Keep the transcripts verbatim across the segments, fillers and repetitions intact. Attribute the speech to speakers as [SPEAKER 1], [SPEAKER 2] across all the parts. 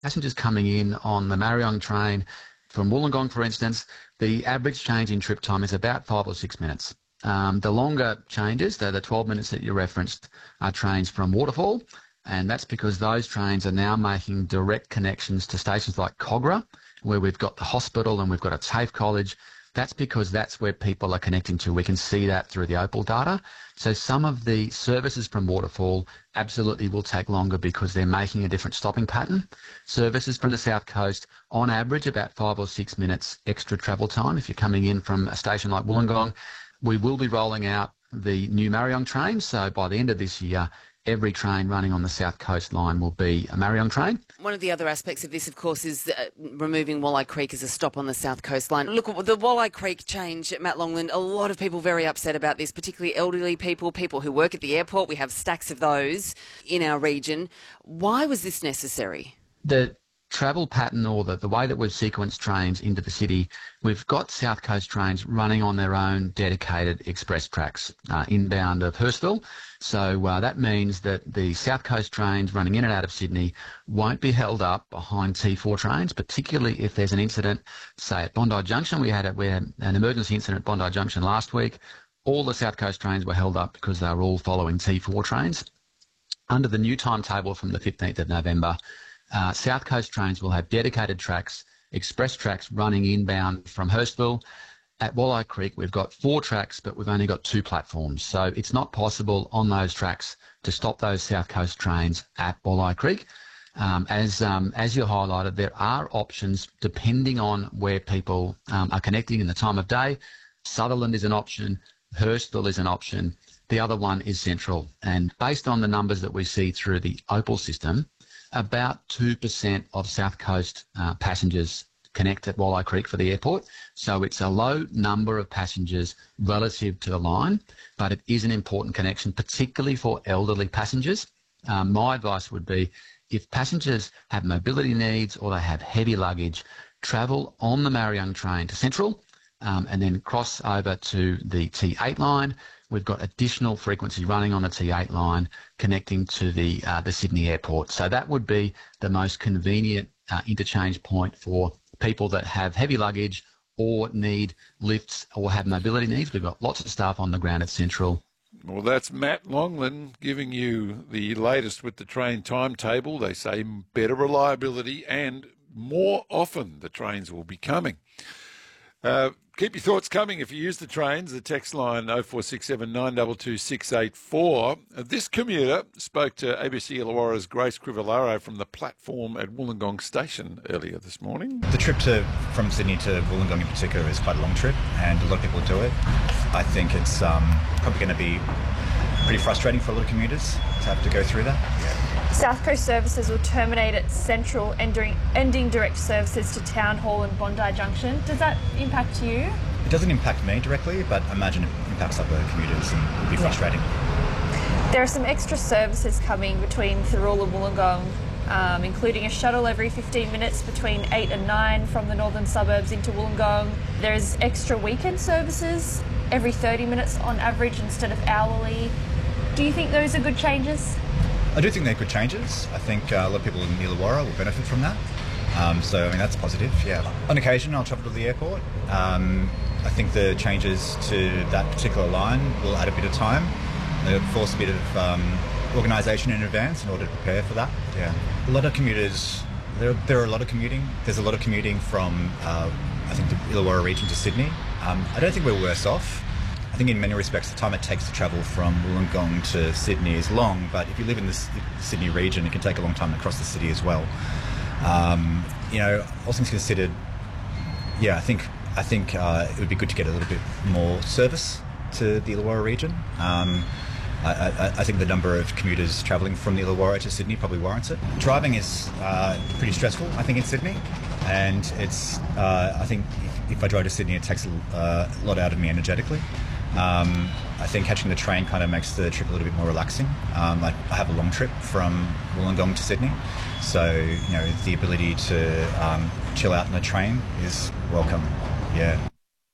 [SPEAKER 1] Passengers coming in on the Marion train from Wollongong, for instance, the average change in trip time is about five or six minutes. Um, the longer changes, the, the twelve minutes that you referenced, are trains from Waterfall, and that's because those trains are now making direct connections to stations like Kogarah, where we've got the hospital and we've got a TAFE college. That's because that's where people are connecting to. We can see that through the Opal data. So some of the services from Waterfall absolutely will take longer because they're making a different stopping pattern. Services from the South Coast, on average, about five or six minutes extra travel time if you're coming in from a station like Wollongong. We will be rolling out the new Marion train. So by the end of this year, every train running on the South Coast line will be a Marion train.
[SPEAKER 2] One of the other aspects of this, of course, is uh, removing Walleye Creek as a stop on the South Coast line. Look, the Walleye Creek change, Matt Longland, a lot of people very upset about this, particularly elderly people, people who work at the airport. We have stacks of those in our region. Why was this necessary?
[SPEAKER 1] The travel pattern, or the, the way that we've sequenced trains into the city, we've got South Coast trains running on their own dedicated express tracks uh, inbound of Hurstville. So uh, that means that the South Coast trains running in and out of Sydney won't be held up behind T four trains, particularly if there's an incident, say at Bondi Junction. We had, a, we had an emergency incident at Bondi Junction last week. All the South Coast trains were held up because they were all following T four trains. Under the new timetable from the fifteenth of November, Uh, South Coast trains will have dedicated tracks, express tracks running inbound from Hurstville. At Walleye Creek, we've got four tracks, but we've only got two platforms. So it's not possible on those tracks to stop those South Coast trains at Walleye Creek. Um, as um, as you highlighted, there are options depending on where people um, are connecting in the time of day. Sutherland is an option. Hurstville is an option. The other one is Central. And based on the numbers that we see through the Opal system, about two percent of South Coast uh, passengers connect at Walleye Creek for the airport. So it's a low number of passengers relative to the line, but it is an important connection, particularly for elderly passengers. Um, my advice would be, if passengers have mobility needs or they have heavy luggage, travel on the Marion train to Central um, and then cross over to the T eight line. We've got additional frequency running on the T eight line connecting to the uh, the Sydney airport. So that would be the most convenient uh, interchange point for people that have heavy luggage or need lifts or have mobility needs. We've got lots of staff on the ground at Central.
[SPEAKER 3] Well, that's Matt Longland giving you the latest with the train timetable. They say better reliability and more often the trains will be coming. Uh, keep your thoughts coming if you use the trains. The text line oh four six seven, nine two two, six eight four. Uh, this commuter spoke to A B C Illawarra's Grace Crivellaro from the platform at Wollongong Station earlier this morning.
[SPEAKER 4] The trip to from Sydney to Wollongong in particular is quite a long trip, and a lot of people do it. I think it's um, probably going to be pretty frustrating for a lot of commuters to have to go through that.
[SPEAKER 5] South Coast services will terminate at Central, ending, ending direct services to Town Hall and Bondi Junction. Does that impact you?
[SPEAKER 4] It doesn't impact me directly, but I imagine it impacts other commuters and will be frustrating.
[SPEAKER 5] There are some extra services coming between Thirroul and Wollongong, um, including a shuttle every fifteen minutes between eight and nine from the northern suburbs into Wollongong. There's extra weekend services every thirty minutes on average instead of hourly. Do you think those are good changes?
[SPEAKER 4] I do think they're good changes. I think uh, a lot of people in Illawarra will benefit from that. Um, so, I mean, that's positive, yeah. On occasion, I'll travel to the airport. Um, I think the changes to that particular line will add a bit of time. They'll force a bit of um, organisation in advance in order to prepare for that, yeah. A lot of commuters, there, there are a lot of commuting. There's a lot of commuting from, uh, I think, the Illawarra region to Sydney. Um, I don't think we're worse off. I think in many respects the time it takes to travel from Wollongong to Sydney is long, but if you live in the Sydney region, it can take a long time to cross the city as well. Um, you know, all things considered, yeah, I think I think uh, it would be good to get a little bit more service to the Illawarra region. Um, I, I, I think the number of commuters travelling from the Illawarra to Sydney probably warrants it. Driving is uh, pretty stressful, I think, in Sydney, and it's uh, I think if, if I drive to Sydney, it takes a, uh, a lot out of me energetically. Um, I think catching the train kind of makes the trip a little bit more relaxing. Um, I, I have a long trip from Wollongong to Sydney, so you know the ability to um, chill out in the train is welcome. Yeah.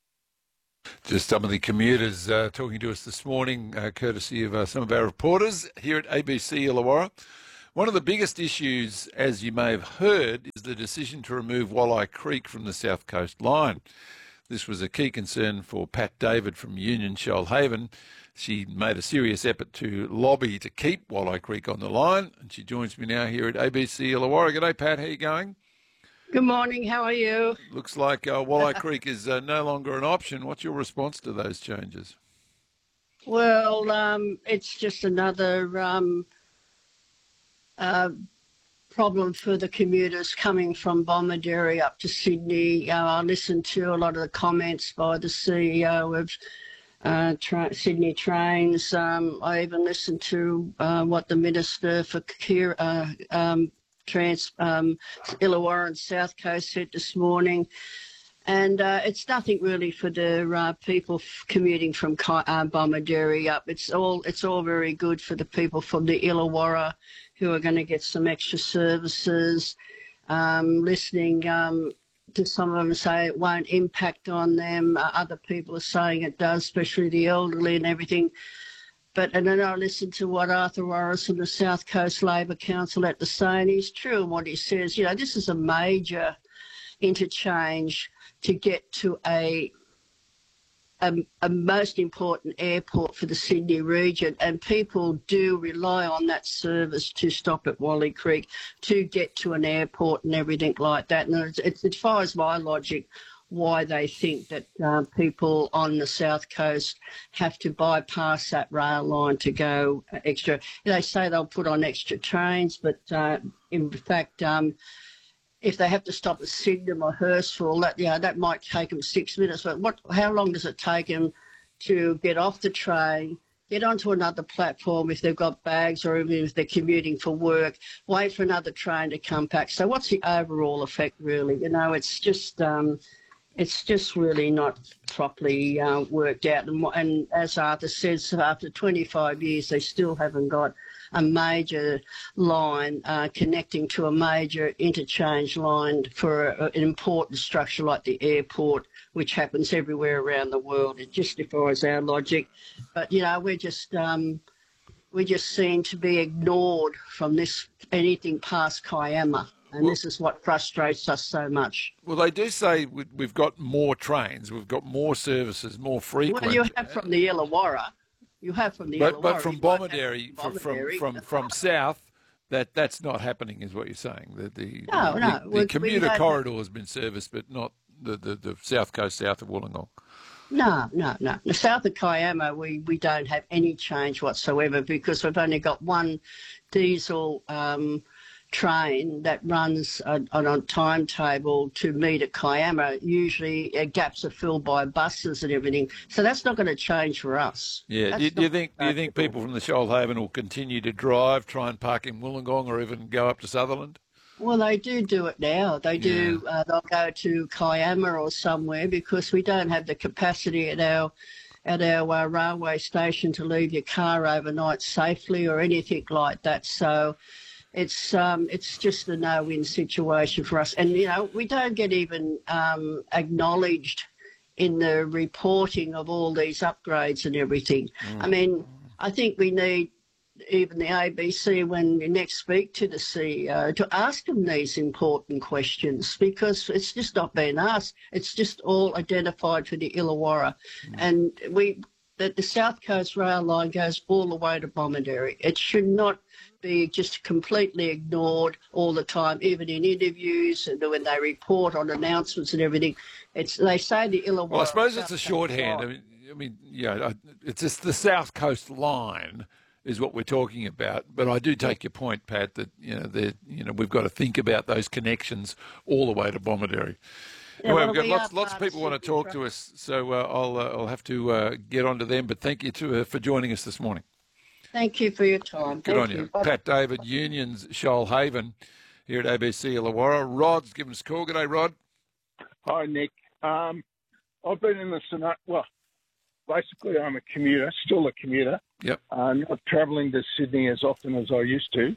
[SPEAKER 3] Just some of the commuters uh, talking to us this morning, uh, courtesy of uh, some of our reporters here at A B C Illawarra. One of the biggest issues, as you may have heard, is the decision to remove Walleye Creek from the South Coast line. This was a key concern for Pat David from Union Shoalhaven. She made a serious effort to lobby to keep Walleye Creek on the line, and she joins me now here at A B C Illawarra. G'day, Pat. How are you going?
[SPEAKER 6] Good morning. How are you?
[SPEAKER 3] Looks like uh, Walleye Creek is uh, no longer an option. What's your response to those changes?
[SPEAKER 6] Well, um, it's just another um, uh, problem for the commuters coming from Bomaderry up to Sydney. Uh, I listened to a lot of the comments by the C E O of uh, tra- Sydney Trains. Um, I even listened to uh, what the Minister for uh, um, Trans um, Illawarra and South Coast said this morning. And uh, it's nothing really for the uh, people f- commuting from uh, Bomaderry up. It's all it's all very good for the people from the Illawarra who are going to get some extra services. Um, listening um, to some of them say it won't impact on them. Uh, other people are saying it does, especially the elderly and everything. But and then I listened to what Arthur Warris from the South Coast Labor Council had to say, and he's true in what he says. You know, this is a major interchange to get to a, a, a most important airport for the Sydney region, and people do rely on that service to stop at Walleye Creek to get to an airport and everything like that. And it's, it's, it defies my logic why they think that uh, people on the South Coast have to bypass that rail line to go extra. They say they'll put on extra trains, but uh, in fact, um, if they have to stop at Sydenham or Hurstville, that, you know, that might take them six minutes. But what? How long does it take them to get off the train, get onto another platform if they've got bags, or even if they're commuting for work, wait for another train to come back? So what's the overall effect, really? You know, it's just... Um, It's just really not properly uh, worked out. And, and as Arthur says, after twenty-five years, they still haven't got a major line uh, connecting to a major interchange line for a, an important structure like the airport, which happens everywhere around the world. It just defies our logic. But, you know, we're just... Um, we just seem to be ignored from this anything past Kiama. And well, this is what frustrates us so much.
[SPEAKER 3] Well, they do say we've got more trains, we've got more services, more frequent.
[SPEAKER 6] Well, you have from the Illawarra. You have from the
[SPEAKER 3] but,
[SPEAKER 6] Illawarra.
[SPEAKER 3] But from Bomaderry, from, from, from, from south, that, that's not happening, is what you're saying. The, the,
[SPEAKER 6] no,
[SPEAKER 3] the,
[SPEAKER 6] no.
[SPEAKER 3] The,
[SPEAKER 6] we,
[SPEAKER 3] the commuter
[SPEAKER 6] we
[SPEAKER 3] corridor has been serviced, but not the, the, the south coast south of Wollongong.
[SPEAKER 6] No, no, no. The south of Kiama, we, we don't have any change whatsoever because we've only got one diesel um, train that runs on, on a timetable to meet at Kiama. Usually uh, gaps are filled by buses and everything. So that's not going to change for us.
[SPEAKER 3] Yeah. Do, do you think do you think people from the Shoalhaven will continue to drive, try and park in Wollongong or even go up to Sutherland?
[SPEAKER 6] Well, they do do it now. They do. Yeah. Uh, they'll go to Kiama or somewhere because we don't have the capacity at our at our uh, railway station to leave your car overnight safely or anything like that. So it's um, it's just a no-win situation for us. And, you know, we don't get even um, acknowledged in the reporting of all these upgrades and everything. Mm. I mean, I think we need even the A B C, when you next speak to the C E O, to ask them these important questions because it's just not being asked. It's just all identified for the Illawarra. Mm. And we, the, the South Coast Rail line goes all the way to Bomaderry. It should not be just completely ignored all the time, even in interviews and when they report on announcements and everything. It's they say the Illawarra.
[SPEAKER 3] Well, I suppose it's a shorthand. I mean, I mean, yeah, it's just the South Coast line is what we're talking about. But I do take your point, Pat, that you know, you know, we've got to think about those connections all the way to Bomaderry.
[SPEAKER 6] Yeah,
[SPEAKER 3] anyway,
[SPEAKER 6] well,
[SPEAKER 3] we've got
[SPEAKER 6] we
[SPEAKER 3] lots, lots of
[SPEAKER 6] part
[SPEAKER 3] people want to talk to us, so uh, I'll, uh, I'll have to uh, get on to them. But thank you to, uh, for joining us this morning.
[SPEAKER 6] Thank you for your time.
[SPEAKER 3] Good
[SPEAKER 6] Thank
[SPEAKER 3] on you. you. Pat David, Unions Shoalhaven, here at A B C Illawarra. Rod's given us a call. G'day, Rod.
[SPEAKER 7] Hi, Nick. Um, I've been in the scenario, well, basically I'm a commuter, still a commuter.
[SPEAKER 3] Yep.
[SPEAKER 7] Uh, not travelling to Sydney as often as I used to.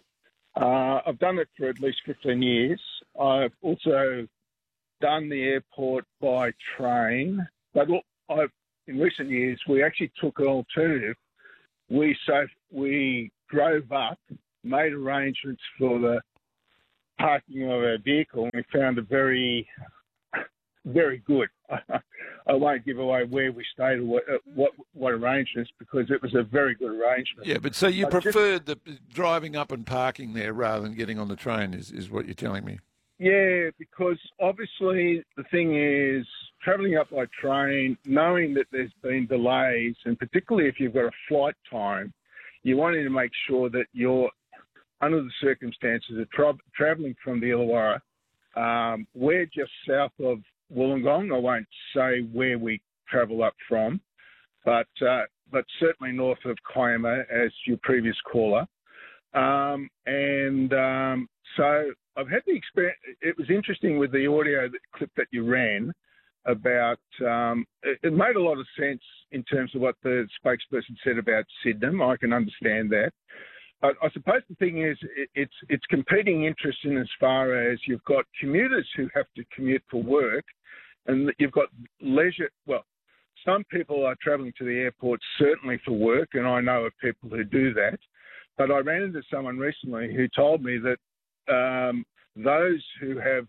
[SPEAKER 7] Uh, I've done it for at least fifteen years. I've also done the airport by train, but I've, in recent years we actually took an alternative. We so we drove up made arrangements for the parking of our vehicle, and we found it very, very good. I won't give away where we stayed or what, what, what arrangements, because it was a very good arrangement.
[SPEAKER 3] Yeah, but so you
[SPEAKER 7] But
[SPEAKER 3] preferred the driving up and parking there rather than getting on the train, is, is what you're telling me?
[SPEAKER 7] Yeah, because obviously the thing is, travelling up by train, knowing that there's been delays, and particularly if you've got a flight time, you wanted to make sure that you're, under the circumstances of tra- travelling from the Illawarra, um, we're just south of Wollongong. I won't say where we travel up from, but uh, but certainly north of Kiama, as your previous caller. Um, and um, so I've had the experience. It was interesting with the audio clip that you ran about. Um, it, it made a lot of sense in terms of what the spokesperson said about Sydenham. I can understand that. But I suppose the thing is, it, it's it's competing interests in as far as you've got commuters who have to commute for work, and you've got leisure. Well, some people are travelling to the airport certainly for work, and I know of people who do that. But I ran into someone recently who told me that um, those who have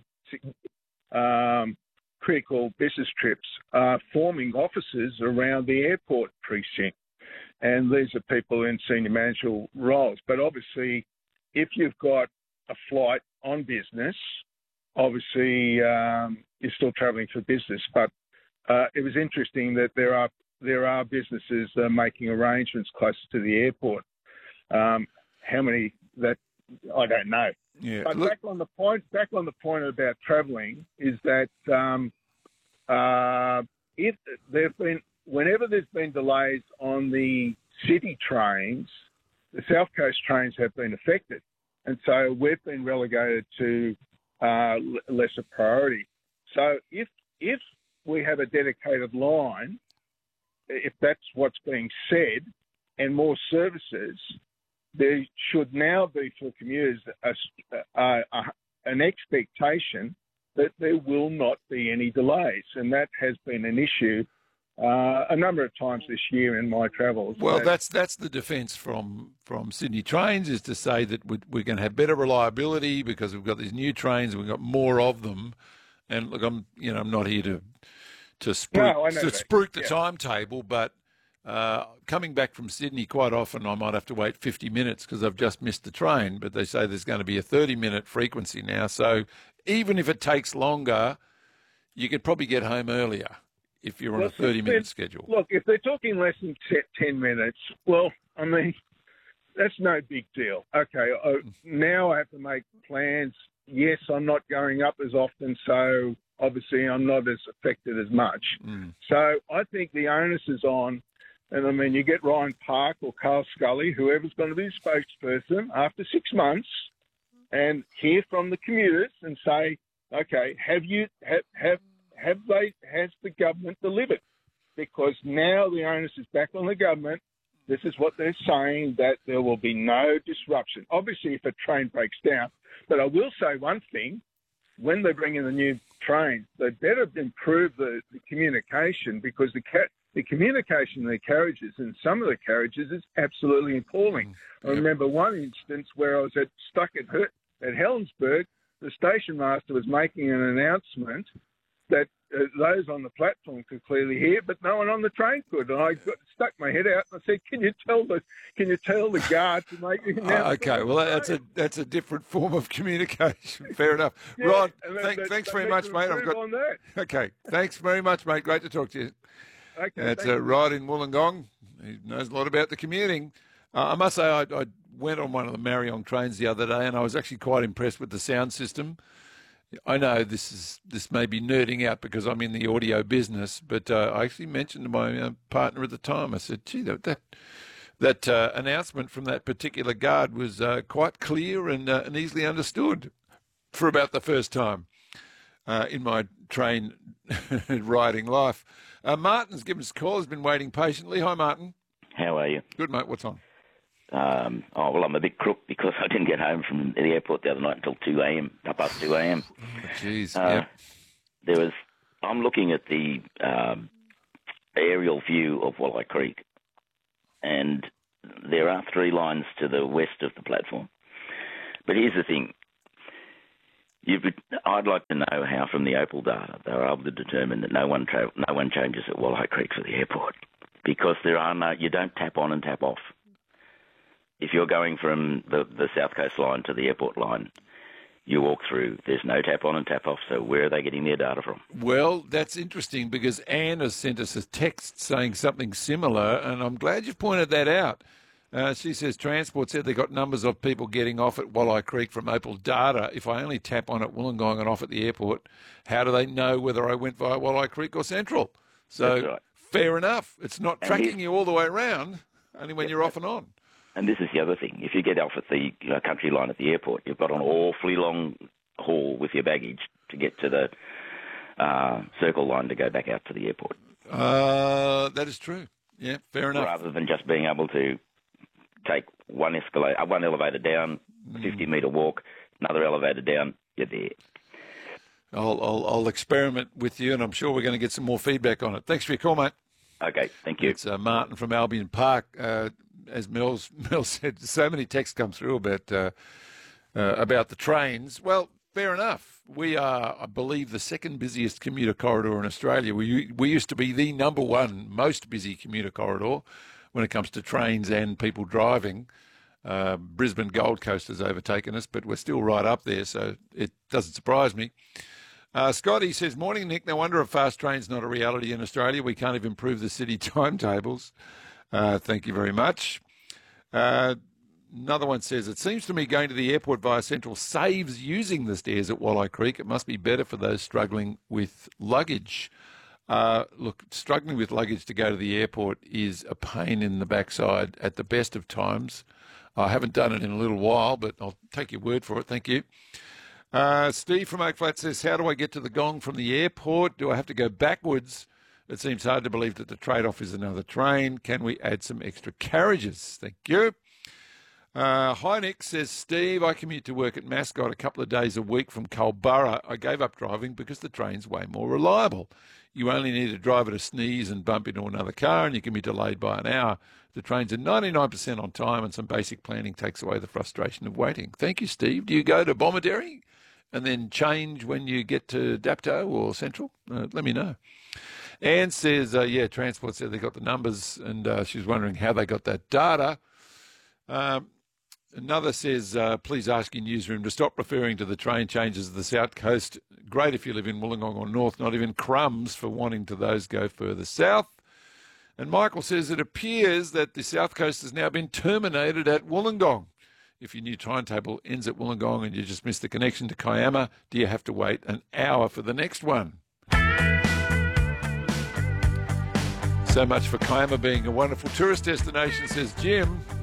[SPEAKER 7] um, critical business trips are forming offices around the airport precinct. And these are people in senior managerial roles. But obviously, if you've got a flight on business, obviously um, you're still travelling for business. But uh, it was interesting that there are there are businesses uh, making arrangements closer to the airport. Um, how many that I don't know.
[SPEAKER 3] Yeah.
[SPEAKER 7] But
[SPEAKER 3] Look,
[SPEAKER 7] back on the point, back on the point about travelling, is that um, uh, if there've been whenever there's been delays on the city trains, the South Coast trains have been affected, and so we've been relegated to uh, lesser priority. So if if we have a dedicated line, if that's what's being said, and more services, there should now be for commuters a, a, a, an expectation that there will not be any delays, and that has been an issue uh, a number of times this year in my travels.
[SPEAKER 3] well,
[SPEAKER 7] So,
[SPEAKER 3] that's that's the defence from, from Sydney Trains, is to say that we're, we're going to have better reliability because we've got these new trains and we've got more of them. And look, I'm you know I'm not here to to spruik,
[SPEAKER 7] No, I know
[SPEAKER 3] to
[SPEAKER 7] that.
[SPEAKER 3] spruik the
[SPEAKER 7] Yeah.
[SPEAKER 3] timetable, but uh, coming back from Sydney, quite often I might have to wait fifty minutes because I've just missed the train. But they say there's going to be a thirty minute frequency now, so even if it takes longer, you could probably get home earlier if you're on
[SPEAKER 7] Well,
[SPEAKER 3] a thirty minute
[SPEAKER 7] then,
[SPEAKER 3] schedule.
[SPEAKER 7] Look, if they're talking less than ten minutes, well, I mean, that's no big deal. Okay, I, now I have to make plans. Yes, I'm not going up as often, so obviously I'm not as affected as much.
[SPEAKER 3] Mm.
[SPEAKER 7] So I think the onus is on, and I mean, you get Ryan Park or Carl Scully, whoever's going to be the spokesperson, after six months, and hear from the commuters and say, okay, have you have have have they has the government delivered? Because now the onus is back on the government. This is what they're saying, that there will be no disruption. Obviously, if a train breaks down. But I will say one thing, when they bring in the new trains, they better improve the, the communication, because the ca- the communication in the carriages, and some of the carriages, is absolutely appalling. I remember one instance where I was at, stuck at, Her- at Helensburgh. The station master was making an announcement that uh, those on the platform could clearly hear, but no one on the train could. And I got, stuck my head out and I said, "Can you tell the Can you tell the guard to make the
[SPEAKER 3] Uh,
[SPEAKER 7] announcement?"
[SPEAKER 3] okay, well that's a that's a different form of communication. Fair enough,
[SPEAKER 7] Yeah,
[SPEAKER 3] Rod.
[SPEAKER 7] and they-
[SPEAKER 3] Thank,
[SPEAKER 7] they-
[SPEAKER 3] thanks
[SPEAKER 7] they
[SPEAKER 3] very
[SPEAKER 7] need
[SPEAKER 3] much,
[SPEAKER 7] to
[SPEAKER 3] mate. I've
[SPEAKER 7] improve
[SPEAKER 3] got
[SPEAKER 7] on that.
[SPEAKER 3] okay. Thanks very much, mate. Great to talk to you.
[SPEAKER 7] Okay,
[SPEAKER 3] That's
[SPEAKER 7] thank
[SPEAKER 3] uh,
[SPEAKER 7] you.
[SPEAKER 3] Rod in Wollongong. He knows a lot about the commuting. Uh, I must say, I, I went on one of the Marion trains the other day, and I was actually quite impressed with the sound system. I know this is this may be nerding out because I'm in the audio business, but uh, I actually mentioned to my uh, partner at the time. I said, "Gee, that that, that uh, announcement from that particular guard was uh, quite clear and, uh, and easily understood for about the first time uh, in my train riding life." Uh, Martin's given us a call. He's been waiting patiently. Hi, Martin.
[SPEAKER 8] How are you?
[SPEAKER 3] Good, mate. What's on?
[SPEAKER 8] Um, oh, well, I'm a bit crook because I didn't get home from the airport the other night until two a.m., up past two a.m.
[SPEAKER 3] Jeez.
[SPEAKER 8] Uh,
[SPEAKER 3] yeah.
[SPEAKER 8] There was, I'm looking at the um, aerial view of Walleye Creek, and there are three lines to the west of the platform. But here's the thing. You've, I'd like to know how, from the Opal data, they were able to determine that no one tra- no one changes at Walleye Creek for the airport, because there are no, you don't tap on and tap off. If you're going from the, the South Coast line to the airport line, you walk through. There's no tap on and tap off. So where are they getting their data from?
[SPEAKER 3] Well, that's interesting, because Anne has sent us a text saying something similar, and I'm glad you've pointed that out. Uh, she says Transport said they got numbers of people getting off at Walleye Creek from Opal data. If I only tap on at Wollongong and off at the airport, how do they know whether I went via Walleye Creek or Central? So
[SPEAKER 8] That's right.
[SPEAKER 3] Fair enough. It's not
[SPEAKER 8] And
[SPEAKER 3] tracking
[SPEAKER 8] he's-
[SPEAKER 3] you all the way around, only when
[SPEAKER 8] Yep.
[SPEAKER 3] you're off and on.
[SPEAKER 8] And this is the other thing. If you get off at the you know, country line at the airport, you've got an awfully long haul with your baggage to get to the uh, circle line to go back out to the airport.
[SPEAKER 3] Uh, that is true. Yeah, fair enough.
[SPEAKER 8] Rather than just being able to take one escalator, uh, one elevator down, a fifty metre walk, another elevator down, you're there.
[SPEAKER 3] I'll, I'll, I'll experiment with you, and I'm sure we're going to get some more feedback on it. Thanks for your call, mate.
[SPEAKER 8] Okay, thank you.
[SPEAKER 3] It's uh, Martin from Albion Park. Uh, as Mel's, Mel said, so many texts come through about uh, uh, about the trains. Well, fair enough. We are, I believe, the second busiest commuter corridor in Australia. We we used to be the number one most busy commuter corridor when it comes to trains and people driving. Uh, Brisbane Gold Coast has overtaken us, but we're still right up there, so it doesn't surprise me. Uh, Scotty says, morning, Nick. No wonder a fast train's not a reality in Australia. We can't even improve the city timetables. Uh, thank you very much. Uh, another one says, it seems to me going to the airport via Central saves using the stairs at Walleye Creek. It must be better for those struggling with luggage. Uh, look, struggling with luggage to go to the airport is a pain in the backside at the best of times. I haven't done it in a little while, but I'll take your word for it. Thank you. Uh, Steve from Oak Flat says, how do I get to the Gong from the airport? Do I have to go backwards? It seems hard to believe that the trade-off is another train. Can we add some extra carriages? Thank you. Uh, Hi, Nick, says Steve. I commute to work at Mascot a couple of days a week from Culburra. I gave up driving because the train's way more reliable. You only need a driver to sneeze and bump into another car, and you can be delayed by an hour. The trains are ninety-nine percent on time, and some basic planning takes away the frustration of waiting. Thank you, Steve. Do you go to Bomaderry and then change when you get to Dapto or Central? Uh, let me know. Anne says, uh, yeah, Transport said they got the numbers, and uh, she's wondering how they got that data. Um, another says, uh, please ask your newsroom to stop referring to the train changes of the South Coast. Great if you live in Wollongong or North, not even crumbs for wanting to those go further south. And Michael says, it appears that the South Coast has now been terminated at Wollongong. If your new timetable ends at Wollongong and you just missed the connection to Kiama, do you have to wait an hour for the next one? So much for Kiama being a wonderful tourist destination, says Jim.